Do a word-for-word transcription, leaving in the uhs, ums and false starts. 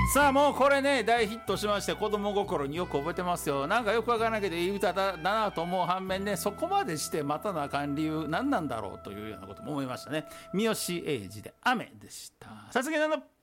さあもうこれね大ヒットしまして子供心によく覚えてますよ。なんかよくわからないけどいい歌だなと思う反面ね、そこまでして待たなあかん理由何なんだろうというようなことも思いましたね。三好英二で雨でした。さつきの